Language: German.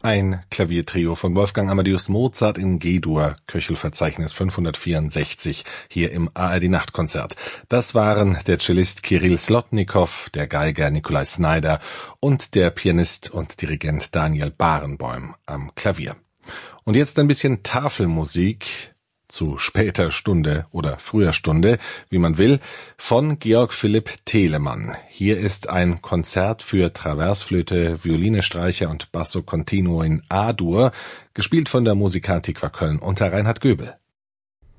Ein Klaviertrio von Wolfgang Amadeus Mozart in G-Dur, Köchelverzeichnis 564, hier im ARD-Nachtkonzert. Das waren der Cellist Kirill Slotnikow, der Geiger Nikolai Snyder und der Pianist und Dirigent Daniel Barenboim am Klavier. Und jetzt ein bisschen Tafelmusik zu später Stunde oder früher Stunde, wie man will, von Georg Philipp Telemann. Hier ist ein Konzert für Traversflöte, Violine, Streicher und Basso Continuo in A-Dur, gespielt von der Musica Antiqua Köln unter Reinhard Göbel.